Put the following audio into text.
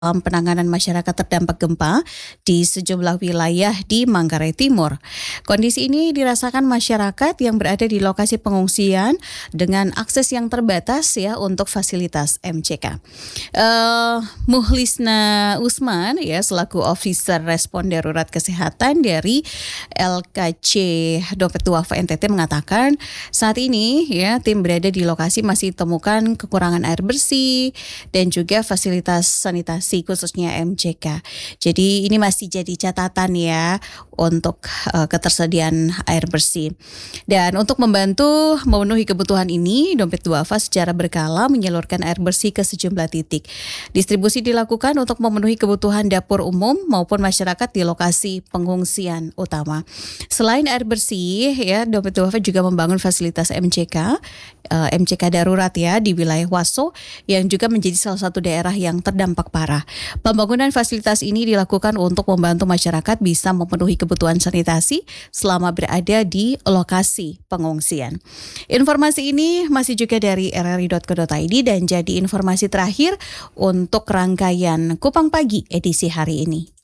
dalam penanganan masyarakat terdampak gempa di sejumlah wilayah di Manggarai Timur. Kondisi ini dirasakan masyarakat yang berada di lokasi pengungsian dengan akses yang terbatas ya untuk fasilitas MCK. Muhlisna Usman ya selaku Officer Respon Darurat Kesehatan dari LKC Dompet Duafa NTT mengatakan saat ini ya tim berada di lokasi masih temukan kekurangan air bersih dan juga fasilitas sanitasi khususnya MCK. Jadi ini masih jadi catatan ya untuk ketersediaan air bersih. Dan untuk membantu memenuhi kebutuhan ini, Dompet Duafa secara berkala menyalurkan air bersih ke sejumlah titik. Distribusi dilakukan untuk memenuhi kebutuhan dapur umum maupun masyarakat di lokasi pengungsian utama. Selain air bersih, ya Dompet Duafa juga membangun fasilitas MCK darurat ya di wilayah Waso yang juga menjadi salah satu daerah yang terdampak parah. Pembangunan fasilitas ini dilakukan untuk membantu masyarakat bisa memenuhi kebutuhan sanitasi selama berada di lokasi pengungsian. Informasi ini masih juga dari rri.co.id dan jadi informasi terakhir untuk rangkaian Kupang Pagi edisi hari ini.